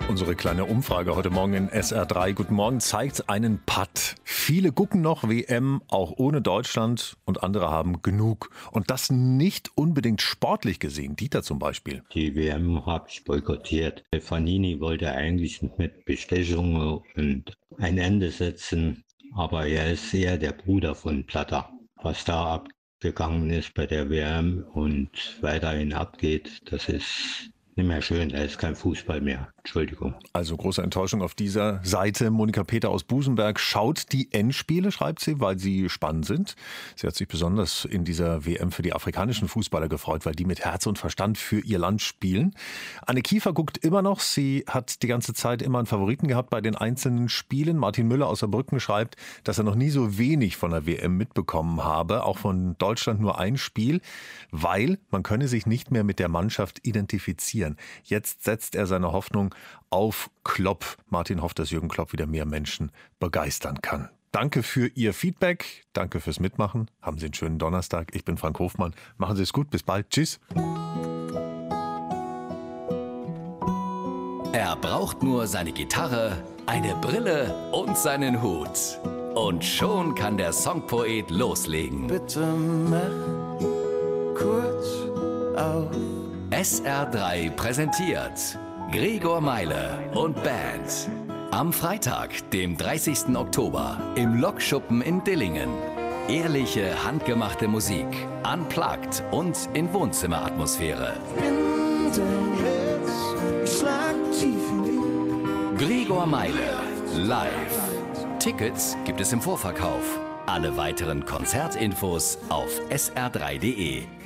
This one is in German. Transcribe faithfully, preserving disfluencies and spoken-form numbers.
Unsere kleine Umfrage heute Morgen in S R drei Guten Morgen zeigt einen Patt. Viele gucken noch W M, auch ohne Deutschland, und andere haben genug. Und das nicht unbedingt sportlich gesehen. Dieter zum Beispiel. Die W M habe ich boykottiert. Vanini wollte eigentlich mit Bestechung und ein Ende setzen, aber er ist eher der Bruder von Blatter. Was da abgegangen ist bei der W M und weiterhin abgeht, das ist nicht mehr schön, da ist kein Fußball mehr. Entschuldigung. Also große Enttäuschung auf dieser Seite. Monika Peter aus Busenberg schaut die Endspiele, schreibt sie, weil sie spannend sind. Sie hat sich besonders in dieser W M für die afrikanischen Fußballer gefreut, weil die mit Herz und Verstand für ihr Land spielen. Anne Kiefer guckt immer noch. Sie hat die ganze Zeit immer einen Favoriten gehabt bei den einzelnen Spielen. Martin Müller aus Saarbrücken schreibt, dass er noch nie so wenig von der W M mitbekommen habe. Auch von Deutschland nur ein Spiel, weil man könne sich nicht mehr mit der Mannschaft identifizieren. Jetzt setzt er seine Hoffnung auf Klopp. Martin hofft, dass Jürgen Klopp wieder mehr Menschen begeistern kann. Danke für Ihr Feedback. Danke fürs Mitmachen. Haben Sie einen schönen Donnerstag. Ich bin Frank Hofmann. Machen Sie es gut. Bis bald. Tschüss. Er braucht nur seine Gitarre, eine Brille und seinen Hut. Und schon kann der Songpoet loslegen. Bitte mach kurz auf. S R drei präsentiert Gregor Meile und Band. Am Freitag, dem dreißigsten Oktober, im Lokschuppen in Dillingen. Ehrliche, handgemachte Musik, unplugged und in Wohnzimmeratmosphäre. Bin dein Herz, ich schlag tief in die. Gregor Meile, live. Tickets gibt es im Vorverkauf. Alle weiteren Konzertinfos auf S R drei punkt de.